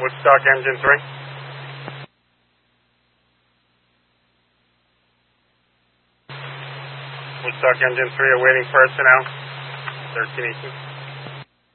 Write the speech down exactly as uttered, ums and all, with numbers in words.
Woodstock Engine three. Woodstock Engine three awaiting personnel. thirteen eighteen.